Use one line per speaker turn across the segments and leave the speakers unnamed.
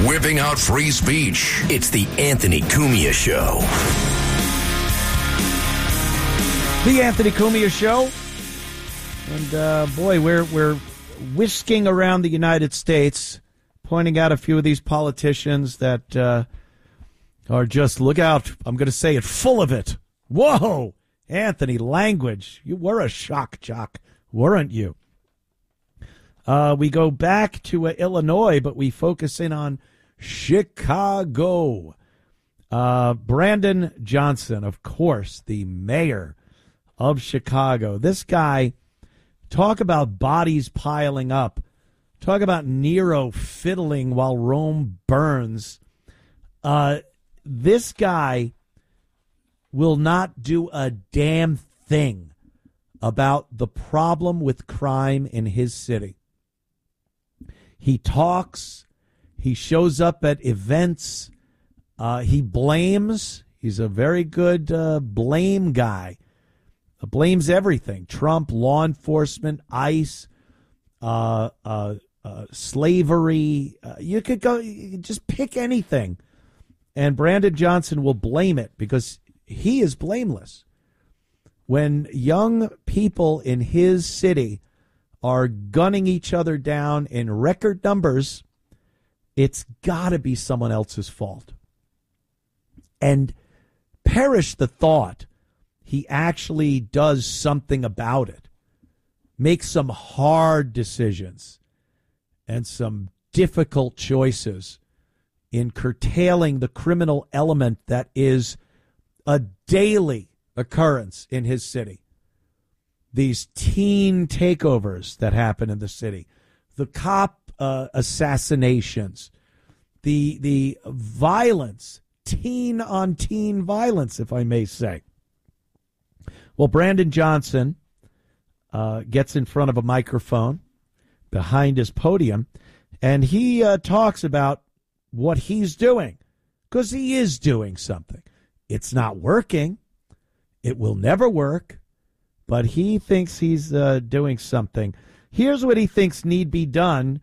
whipping out free speech. It's the Anthony Cumia Show.
The Anthony Cumia Show. And, boy, we're whisking around the United States, pointing out a few of these politicians that are just, look out, I'm going to say it, full of it. Whoa, Anthony, language. You were a shock jock, weren't you? We go back to Illinois, but we focus in on Chicago. Brandon Johnson, of course, the mayor of Chicago. This guy, talk about bodies piling up. Talk about Nero fiddling while Rome burns. This guy will not do a damn thing about the problem with crime in his city. He talks. He shows up at events. He blames. He's a very good blame guy. Blames everything. Trump, law enforcement, ICE, slavery. You could just pick anything. And Brandon Johnson will blame it because he is blameless. When young people in his city are gunning each other down in record numbers, it's got to be someone else's fault. And perish the thought he actually does something about it, makes some hard decisions and some difficult choices in curtailing the criminal element that is a daily occurrence in his city. These teen takeovers that happen in the city, the cop assassinations, the violence, teen on teen violence, if I may say. Well, Brandon Johnson gets in front of a microphone behind his podium, and he talks about what he's doing, because he is doing something. It's not working. It will never work, but he thinks he's doing something. Here's what he thinks need be done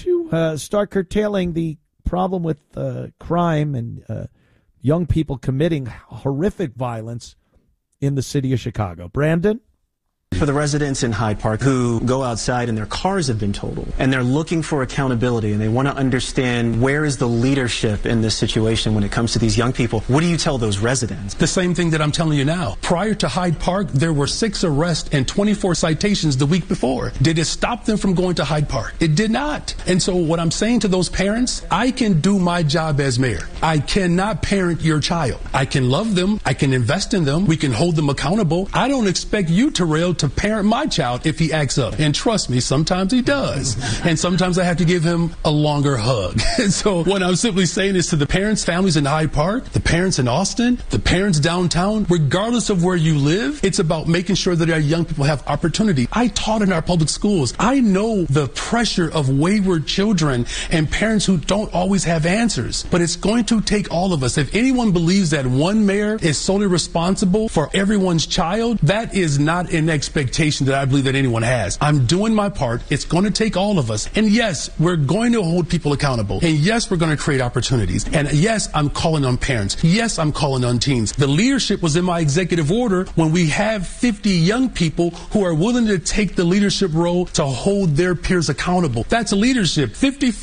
to start curtailing the problem with crime and young people committing horrific violence in the city of Chicago. Brandon?
For the residents in Hyde Park who go outside and their cars have been totaled and they're looking for accountability and they want to understand where is the leadership in this situation when it comes to these young people, what do you tell those residents?
The same thing that I'm telling you now. Prior to Hyde Park, there were 6 arrests and 24 citations the week before. Did it stop them from going to Hyde Park? It did not. And so what I'm saying to those parents, I can do my job as mayor. I cannot parent your child. I can love them. I can invest in them. We can hold them accountable. I don't expect you, Terrell, to parent my child if he acts up. And trust me, sometimes he does. And sometimes I have to give him a longer hug. And so what I'm simply saying is to the parents, families in Hyde Park, the parents in Austin, the parents downtown, regardless of where you live, it's about making sure that our young people have opportunity. I taught in our public schools. I know the pressure of wayward children and parents who don't always have answers. But it's going to take all of us. If anyone believes that one mayor is solely responsible for everyone's child, that is not an expectation that I believe that anyone has. I'm doing my part. It's going to take all of us. And yes, we're going to hold people accountable. And yes, we're going to create opportunities. And yes, I'm calling on parents. Yes, I'm calling on teens. The leadership was in my executive order when we have 50 young people who are willing to take the leadership role to hold their peers accountable. That's leadership.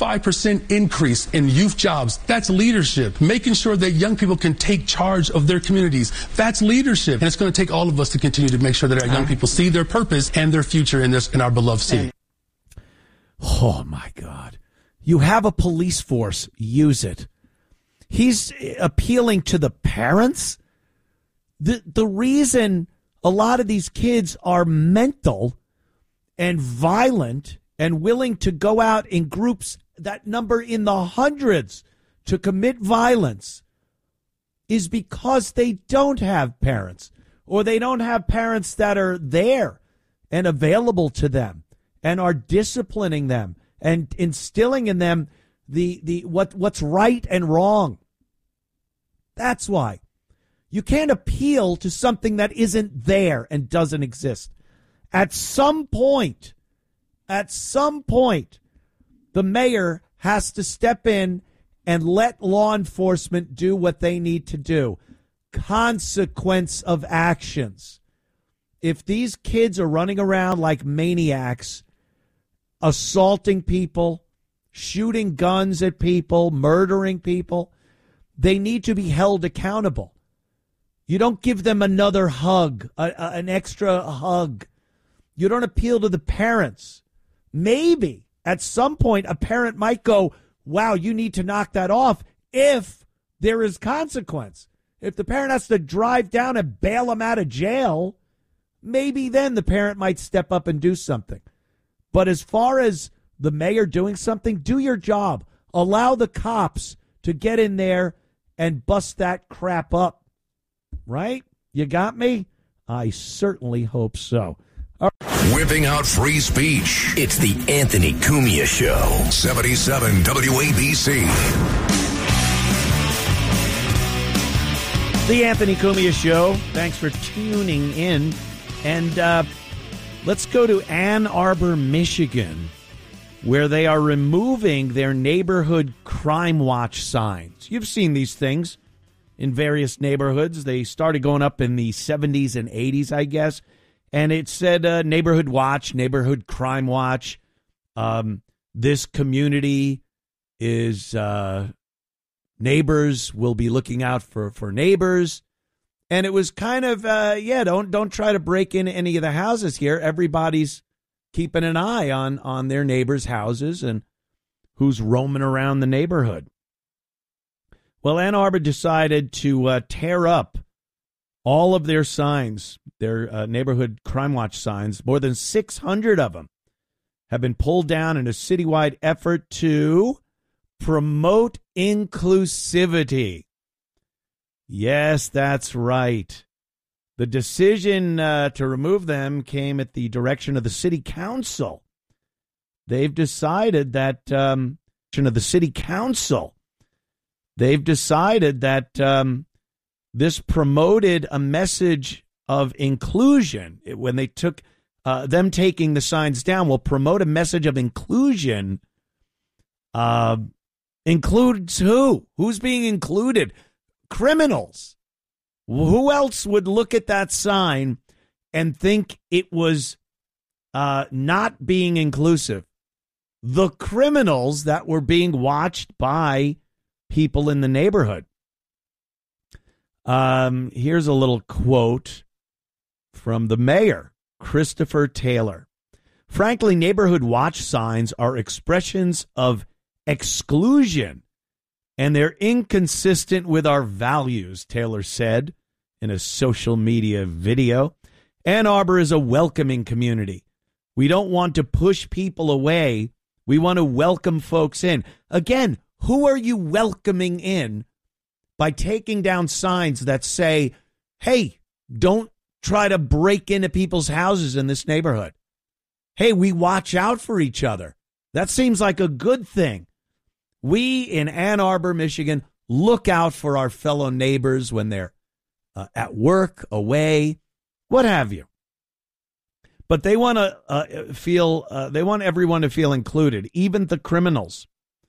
55% increase in youth jobs. That's leadership. Making sure that young people can take charge of their communities. That's leadership. And it's going to take all of us to continue to make sure that our young people see their purpose and their future in our beloved city.
Oh, my God. You have a police force. Use it. He's appealing to the parents. The reason a lot of these kids are mental and violent and willing to go out in groups that number in the hundreds to commit violence is because they don't have parents, or they don't have parents that are there and available to them and are disciplining them and instilling in them what's right and wrong. That's why. You can't appeal to something that isn't there and doesn't exist. At some point, the mayor has to step in and let law enforcement do what they need to do. Consequence of actions. If these kids are running around like maniacs, assaulting people, shooting guns at people, murdering people, they need to be held accountable. You don't give them another hug, an extra hug. You don't appeal to the parents. Maybe at some point a parent might go, wow, you need to knock that off if there is consequence. If the parent has to drive down and bail them out of jail, maybe then the parent might step up and do something. But as far as the mayor doing something, do your job. Allow the cops to get in there and bust that crap up. Right? You got me? I certainly hope so.
Whipping out free speech. It's the Anthony Cumia Show. 77 WABC.
The Anthony Cumia Show. Thanks for tuning in. And let's go to Ann Arbor, Michigan, where they are removing their neighborhood crime watch signs. You've seen these things in various neighborhoods. They started going up in the 70s and 80s, I guess. And it said neighborhood watch, neighborhood crime watch. This community is neighbors will be looking out for neighbors. And it was kind of, don't try to break in any of the houses here. Everybody's keeping an eye on their neighbors' houses and who's roaming around the neighborhood. Well, Ann Arbor decided to tear up all of their signs, their neighborhood crime watch signs. More than 600 of them have been pulled down in a citywide effort to promote inclusivity. Yes, that's right. The decision to remove them came at the direction of the city council. They've decided that They've decided that this promoted a message of inclusion. When they took them taking the signs down will promote a message of inclusion. Includes who? Who's being included? Criminals. Who else would look at that sign and think it was not being inclusive? The criminals that were being watched by people in the neighborhood. Here's a little quote from the mayor, Christopher Taylor. Frankly, neighborhood watch signs are expressions of exclusion, and they're inconsistent with our values, Taylor said in a social media video. Ann Arbor is a welcoming community. We don't want to push people away. We want to welcome folks in. Again, who are you welcoming in by taking down signs that say, hey, don't try to break into people's houses in this neighborhood? Hey, we watch out for each other. That seems like a good thing. We in Ann Arbor, Michigan, look out for our fellow neighbors when they're at work, away, what have you. But they want to they want everyone to feel included, even the criminals.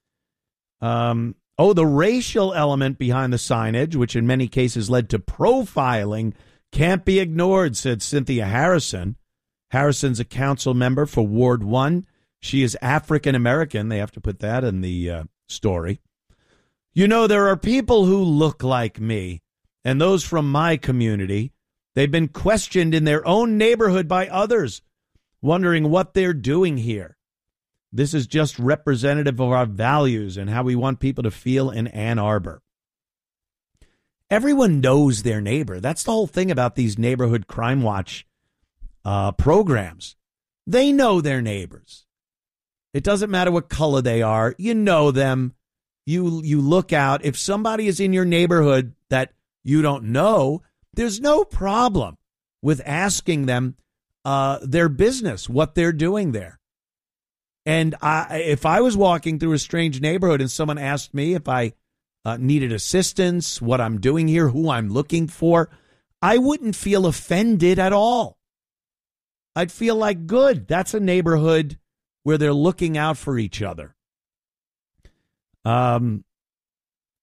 The racial element behind the signage, which in many cases led to profiling, can't be ignored, said Cynthia Harrison. Harrison's a council member for Ward 1. She is African American. They have to put that in the story. You know, there are people who look like me, and those from my community. They've been questioned in their own neighborhood by others, wondering what they're doing here. This is just representative of our values and how we want people to feel in Ann Arbor. Everyone knows their neighbor. That's the whole thing about these neighborhood crime watch programs. They know their neighbors. It doesn't matter what color they are. You know them. You look out. If somebody is in your neighborhood that you don't know, there's no problem with asking them their business, what they're doing there. And if I was walking through a strange neighborhood and someone asked me if I needed assistance, what I'm doing here, who I'm looking for, I wouldn't feel offended at all. I'd feel like, good, that's a neighborhood where they're looking out for each other.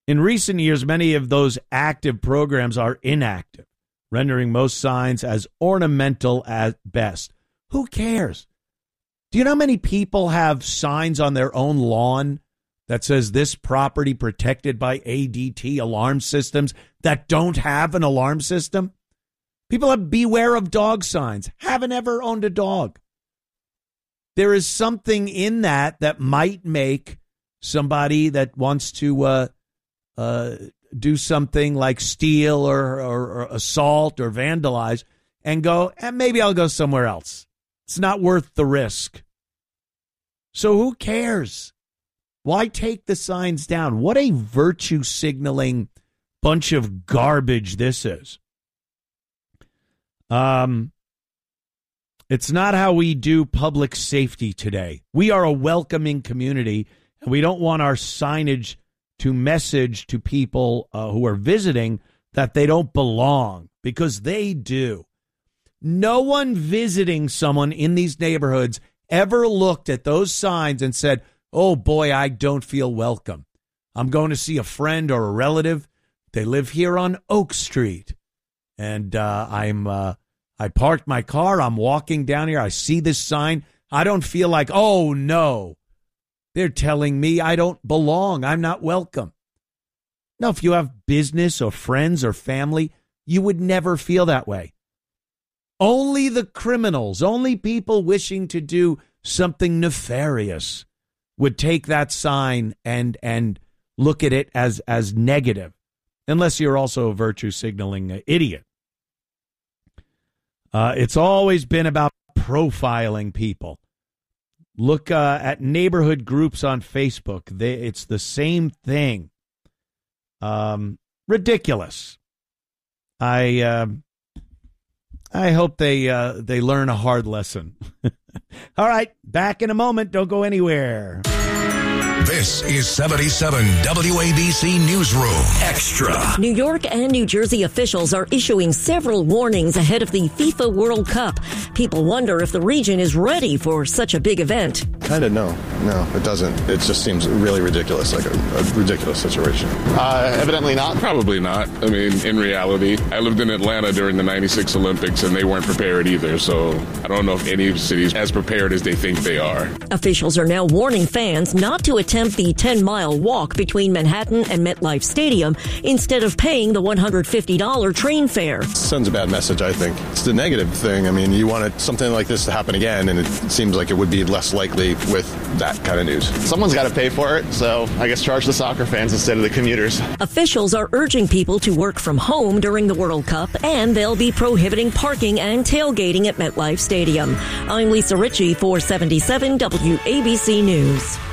In recent years, many of those active programs are inactive, rendering most signs as ornamental at best. Who cares? Do you know how many people have signs on their own lawn that says this property protected by ADT alarm systems that don't have an alarm system? People have beware of dog signs, haven't ever owned a dog. There is something in that might make somebody that wants to do something like steal or assault or vandalize and go, maybe I'll go somewhere else. It's not worth the risk. So who cares? Why take the signs down? What a virtue signaling bunch of garbage this is. It's not how we do public safety today. We are a welcoming community, and we don't want our signage to message to people who are visiting that they don't belong, because they do. No one visiting someone in these neighborhoods ever looked at those signs and said, oh boy, I don't feel welcome. I'm going to see a friend or a relative. They live here on Oak Street. And I parked my car. I'm walking down here. I see this sign. I don't feel like, oh no, they're telling me I don't belong. I'm not welcome. No, if you have business or friends or family, you would never feel that way. Only the criminals, only people wishing to do something nefarious would take that sign and look at it as negative, unless you're also a virtue signaling idiot. It's always been about profiling people. Look at neighborhood groups on Facebook. It's the same thing. Ridiculous. I hope they learn a hard lesson. All right, back in a moment. Don't go anywhere.
This is 77 WABC Newsroom Extra.
New York and New Jersey officials are issuing several warnings ahead of the FIFA World Cup. People wonder if the region is ready for such a big event.
Kind of no, it doesn't. It just seems really ridiculous, like a ridiculous situation.
Evidently not.
Probably not. I mean, in reality, I lived in Atlanta during the 96 Olympics and they weren't prepared either. So I don't know if any city's as prepared as they think they are.
Officials are now warning fans not to attempt the 10-mile walk between Manhattan and MetLife Stadium instead of paying the $150 train fare.
It sends a bad message, I think. It's the negative thing. I mean, you wanted something like this to happen again, and it seems like it would be less likely with that kind of news.
Someone's got to pay for it, so I guess charge the soccer fans instead of the commuters.
Officials are urging people to work from home during the World Cup, and they'll be prohibiting parking and tailgating at MetLife Stadium. I'm Lisa Ritchie for 77 WABC News.